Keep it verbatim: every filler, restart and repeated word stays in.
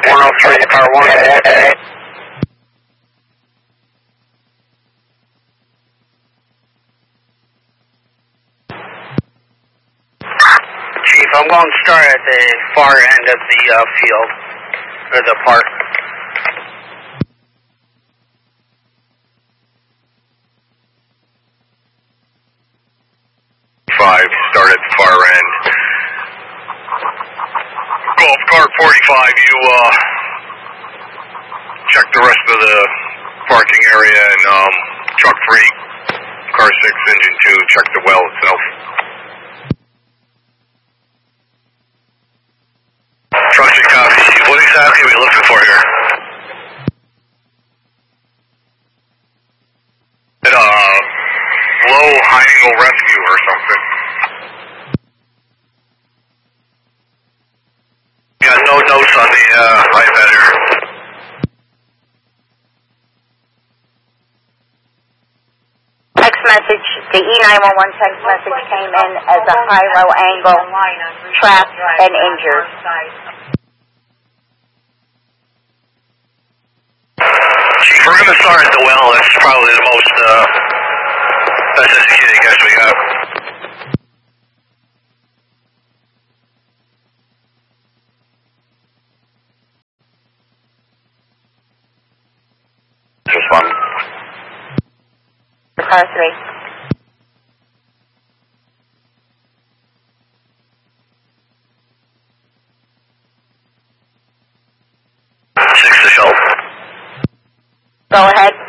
one oh three, car one. Chief, I'm going to start at the far end of the uh, field, or the park. Five, start at the far end. Golf cart forty-five, you uh, check the rest of the parking area, and um, truck three, car six, engine two, check the well itself. Trusted copy. What exactly are we looking for here? At a low high angle rescue or something. Yeah, no notes on the uh, iPad here. Text message, the E nine one one text message came in as a high-low angle, trapped and injured. Chief, we're going to start at the well. That's probably the most uh, best educated guess we got. Just one. Car three. Six to show. Go ahead.